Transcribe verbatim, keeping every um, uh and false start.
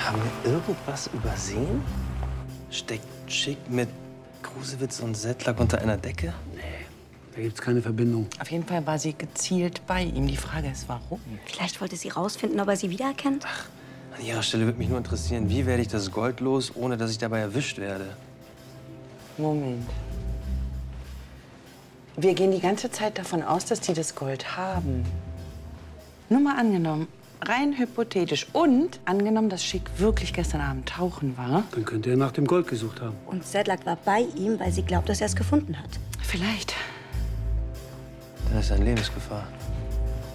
Haben wir irgendwas übersehen? Steckt Schick mit Krusewitz und Settlack unter einer Decke? Nee, da gibt's keine Verbindung. Auf jeden Fall war sie gezielt bei ihm. Die Frage ist, warum? Vielleicht wollte sie rausfinden, ob er sie wiedererkennt. Ach, an ihrer Stelle würde mich nur interessieren, wie werde ich das Gold los, ohne dass ich dabei erwischt werde? Moment. Wir gehen die ganze Zeit davon aus, dass die das Gold haben. Nur mal angenommen, rein hypothetisch. Und angenommen, dass Schick wirklich gestern Abend tauchen war. Dann könnte er nach dem Gold gesucht haben. Und Sedlak war bei ihm, weil sie glaubt, dass er es gefunden hat. Vielleicht. Dann ist er in Lebensgefahr.